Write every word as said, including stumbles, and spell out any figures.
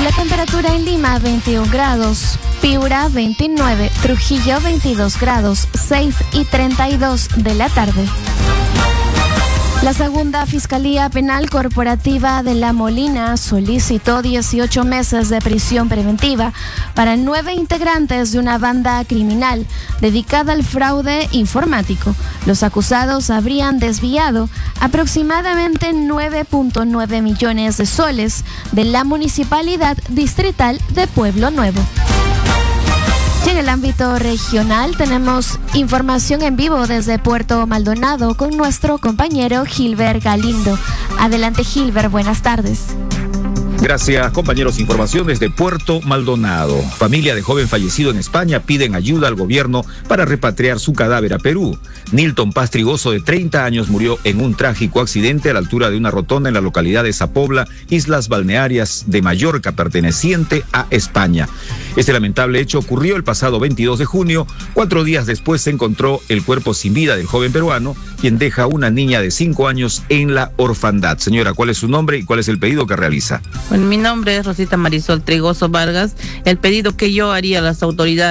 La temperatura en Lima veintiún grados, Piura veintinueve, Trujillo veintidós grados, seis y treinta y dos de la tarde. La segunda Fiscalía Penal Corporativa de La Molina solicitó dieciocho meses de prisión preventiva para nueve integrantes de una banda criminal dedicada al fraude informático. Los acusados habrían desviado aproximadamente nueve punto nueve millones de soles de la Municipalidad Distrital de Pueblo Nuevo. Y en el ámbito regional tenemos información en vivo desde Puerto Maldonado con nuestro compañero Gilbert Galindo. Adelante, Gilbert, buenas tardes. Gracias, compañeros. Información desde Puerto Maldonado. Familia de joven fallecido en España piden ayuda al gobierno para repatriar su cadáver a Perú. Nilton Pastrigoso, de treinta años, murió en un trágico accidente a la altura de una rotonda en la localidad de Zapobla, Islas Balnearias de Mallorca, perteneciente a España. Este lamentable hecho ocurrió el pasado veintidós de junio. Cuatro días después se encontró el cuerpo sin vida del joven peruano, quien deja a una niña de cinco años en la orfandad. Señora, ¿cuál es su nombre y cuál es el pedido que realiza? Bueno, mi nombre es Rosita Marisol Trigoso Vargas. El pedido que yo haría a las autoridades